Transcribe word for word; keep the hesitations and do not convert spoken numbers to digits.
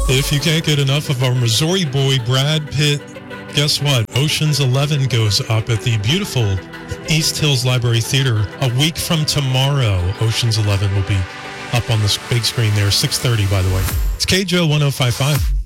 If you can't get enough of our Missouri boy, Brad Pitt, guess what? Ocean's Eleven goes up at the beautiful East Hills Library Theater a week from tomorrow. Ocean's Eleven will be up on the big screen there, six thirty, by the way. It's K J O one oh five point five.